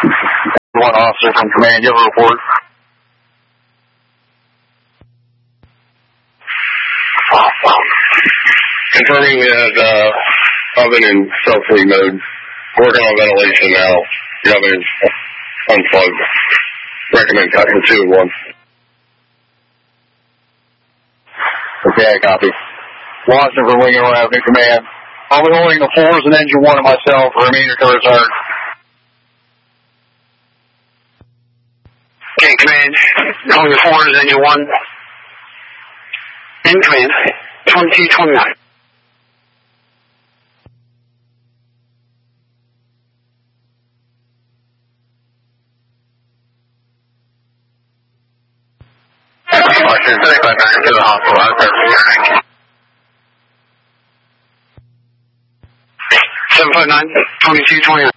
One officer from command, you have a report. Confirming that oven in self-heat mode. Working on ventilation now. The oven is unplugged. Recommend cutting 2 and 1. Okay, I copy. Washington from Wing Arrow Avenue command. I'll be holding the floors and engine 1 of myself. Remainder to return. Okay, command. Holding the floors, engine 1. In command. 2229. Washington 359 to the hospital. Out of 759, 2229.